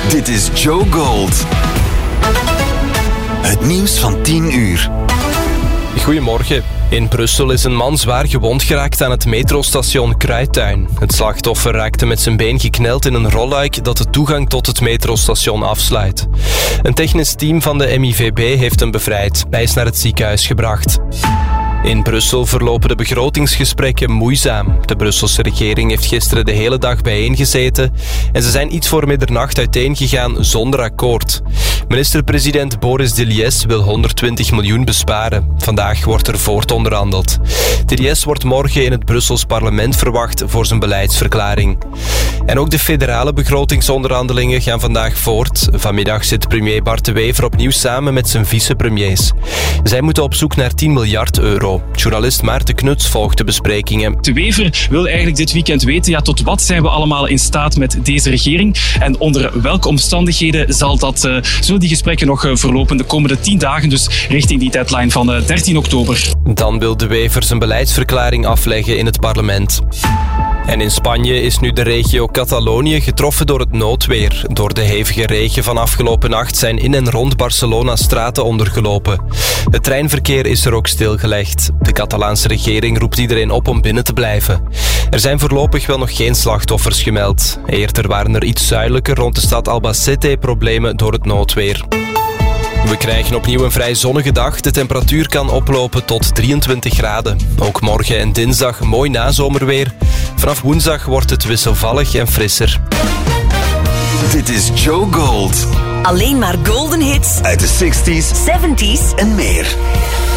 Dit is Joe Gold. Het nieuws van 10 uur. Goedemorgen. In Brussel is een man zwaar gewond geraakt aan het metrostation Kruittuin. Het slachtoffer raakte met zijn been gekneld in een rolluik dat de toegang tot het metrostation afsluit. Een technisch team van de MIVB heeft hem bevrijd. Hij is naar het ziekenhuis gebracht. In Brussel verlopen de begrotingsgesprekken moeizaam. De Brusselse regering heeft gisteren de hele dag bijeengezeten en ze zijn iets voor middernacht uiteengegaan zonder akkoord. Minister-president Boris Diliès wil 120 miljoen besparen. Vandaag wordt er voortonderhandeld. Diliès wordt morgen in het Brussels parlement verwacht voor zijn beleidsverklaring. En ook de federale begrotingsonderhandelingen gaan vandaag voort. Vanmiddag zit premier Bart De Wever opnieuw samen met zijn vicepremiers. Zij moeten op zoek naar 10 miljard euro. Journalist Maarten Knuts volgt de besprekingen. De Wever wil eigenlijk dit weekend weten, tot wat zijn we allemaal in staat met deze regering en onder welke omstandigheden zullen die gesprekken nog verlopen de komende 10 dagen, dus richting die deadline van 13 oktober. Dan wil De Wever zijn beleidsverklaring afleggen in het parlement. En in Spanje is nu de regio Catalonië getroffen door het noodweer. Door de hevige regen van afgelopen nacht zijn in en rond Barcelona straten ondergelopen. Het treinverkeer is er ook stilgelegd. De Catalaanse regering roept iedereen op om binnen te blijven. Er zijn voorlopig wel nog geen slachtoffers gemeld. Eerder waren er iets zuidelijker rond de stad Albacete problemen door het noodweer. We krijgen opnieuw een vrij zonnige dag. De temperatuur kan oplopen tot 23 graden. Ook morgen en dinsdag mooi nazomerweer. Vanaf woensdag wordt het wisselvallig en frisser. Dit is Joe Gold. Alleen maar golden hits Uit de 60s, 70s en meer.